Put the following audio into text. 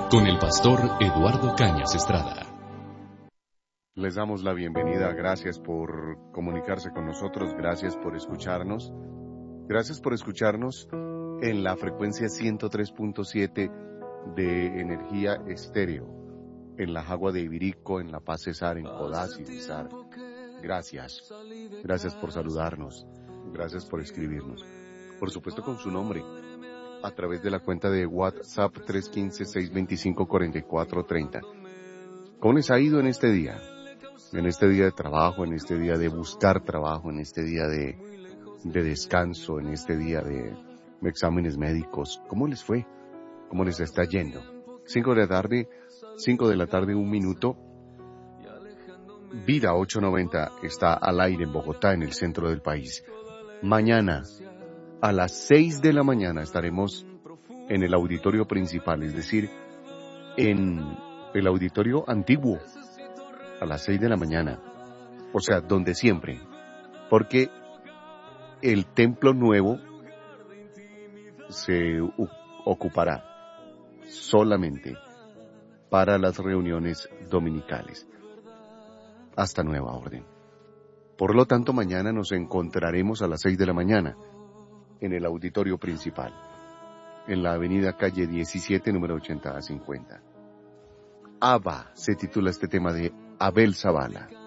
con el pastor Eduardo Cañas Estrada. Les damos la bienvenida, gracias por comunicarse con nosotros, gracias por escucharnos en la frecuencia 103.7 de Energía Estéreo, en la Jagua de Ibirico, en La Paz Cesar, en Codazzi y Cesar. Gracias por saludarnos, gracias por escribirnos, por supuesto con su nombre, a través de la cuenta de WhatsApp 315-625-4430. ¿Cómo les ha ido en este día? En este día de trabajo, en este día de buscar trabajo, en este día de descanso, en este día de exámenes médicos. ¿Cómo les fue? ¿Cómo les está yendo? 5 de la tarde, 1 minuto. Vida 890 está al aire en Bogotá, en el centro del país. Mañana, a las 6 de la mañana, estaremos en el auditorio principal, es decir, en el auditorio antiguo, a las 6 de la mañana. O sea, donde siempre. Porque el templo nuevo se ocupará solamente para las reuniones dominicales, hasta nueva orden. Por lo tanto, mañana nos encontraremos a las 6 de la mañana en el auditorio principal, en la avenida calle 17, número 80 a 50. Abba se titula este tema de Abel Zavala.